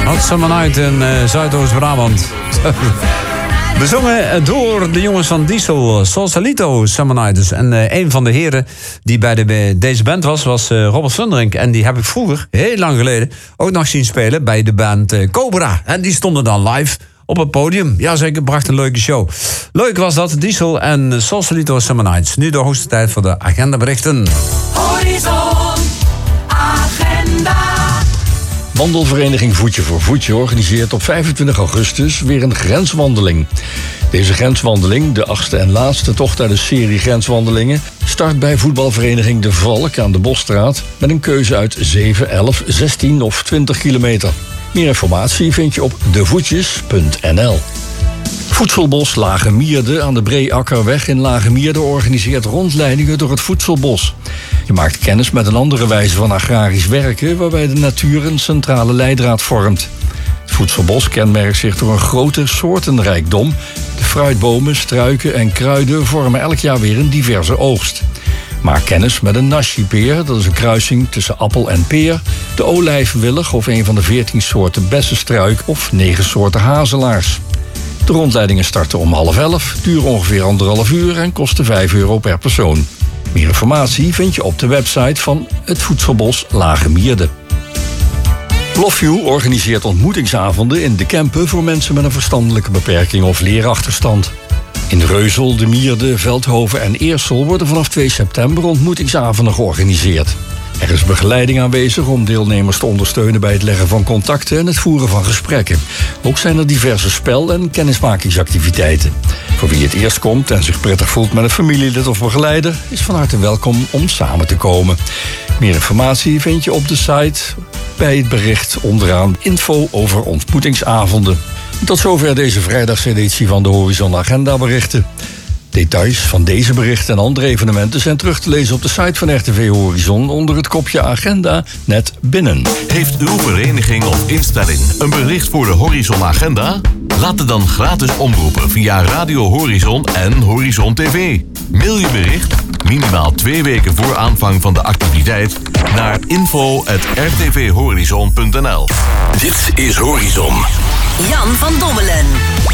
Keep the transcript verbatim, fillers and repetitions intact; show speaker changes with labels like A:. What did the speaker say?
A: Hot Summer Night in uh, Zuidoost-Brabant. Bezongen door de jongens van Diesel, Sausalito Summer Night. Dus. En uh, een van de heren die bij de, deze band was, was uh, Robert Vunderink. En die heb ik vroeger, heel lang geleden, ook nog zien spelen bij de band uh, Cobra. En die stonden dan live op het podium. Ja, zeker, bracht een leuke show. Leuk was dat, Diesel en Sausalito Summer Nights. Nu de hoogste tijd voor de agendaberichten.
B: Horizon Agenda.
C: Wandelvereniging Voetje voor Voetje organiseert op vijfentwintig augustus weer een grenswandeling. Deze grenswandeling, de achtste en laatste tocht uit de serie grenswandelingen, start bij voetbalvereniging De Valk aan de Bosstraat met een keuze uit zeven, elf, zestien of twintig kilometer. Meer informatie vind je op de voetjes punt n l. Voedselbos Lage Mierde aan de Breakkerweg in Lage Mierde organiseert rondleidingen door het voedselbos. Je maakt kennis met een andere wijze van agrarisch werken waarbij de natuur een centrale leidraad vormt. Het voedselbos kenmerkt zich door een grote soortenrijkdom. De fruitbomen, struiken en kruiden vormen elk jaar weer een diverse oogst. Maak kennis met een nashipeer, dat is een kruising tussen appel en peer, de olijfwillig of een van de veertien soorten bessenstruik of negen soorten hazelaars. De rondleidingen starten om half elf, duren ongeveer anderhalf uur en kosten vijf euro per persoon. Meer informatie vind je op de website van het Voedselbos Lage Mierde. Loveview organiseert ontmoetingsavonden in de Kempen voor mensen met een verstandelijke beperking of leerachterstand. In Reuzel, De Mierde, Veldhoven en Eersel worden vanaf twee september ontmoetingsavonden georganiseerd. Er is begeleiding aanwezig om deelnemers te ondersteunen bij het leggen van contacten en het voeren van gesprekken. Ook zijn er diverse spel- en kennismakingsactiviteiten. Voor wie het eerst komt en zich prettig voelt met een familielid of begeleider, is van harte welkom om samen te komen. Meer informatie vind je op de site bij het bericht onderaan info over ontmoetingsavonden. Tot zover deze vrijdageditie van de Horizon Agenda berichten. Details van deze berichten en andere evenementen zijn terug te lezen op de site van R T V Horizon onder het kopje Agenda net binnen.
D: Heeft uw vereniging of instelling een bericht voor de Horizon Agenda? Laat het dan gratis omroepen via Radio Horizon en Horizon T V. Mail je bericht, minimaal twee weken voor aanvang van de activiteit, naar info at r t v horizon punt n l.
E: Dit is Horizon.
B: Jan van Dommelen.